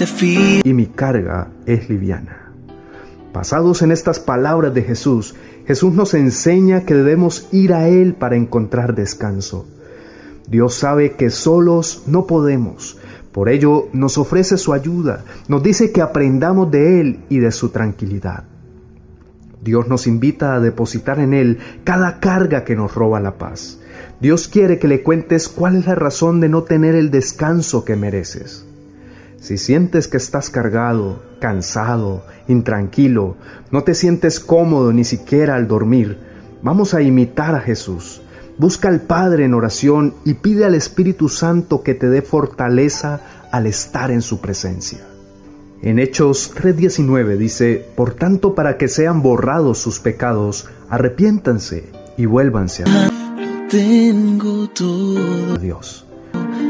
y mi carga es liviana. Basados en estas palabras de Jesús, Jesús nos enseña que debemos ir a Él para encontrar descanso. Dios sabe que solos no podemos, por ello nos ofrece su ayuda, nos dice que aprendamos de Él y de su tranquilidad. Dios nos invita a depositar en Él cada carga que nos roba la paz. Dios quiere que le cuentes cuál es la razón de no tener el descanso que mereces. Si sientes que estás cargado, cansado, intranquilo, no te sientes cómodo ni siquiera al dormir, vamos a imitar a Jesús. Busca al Padre en oración y pide al Espíritu Santo que te dé fortaleza al estar en su presencia. En Hechos 3:19 dice: por tanto, para que sean borrados sus pecados, arrepiéntanse y vuélvanse a Dios.